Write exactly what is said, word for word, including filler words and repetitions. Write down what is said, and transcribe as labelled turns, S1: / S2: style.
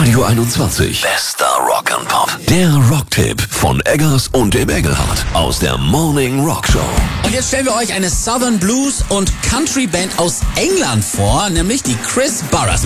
S1: Radio einundzwanzig. Bester Rock and Pop. Der Rocktipp von Eggers und dem Engelhardt aus der Morning Rock Show.
S2: Und jetzt stellen wir euch eine Southern Blues und Country Band aus England vor, nämlich die Chris Burress.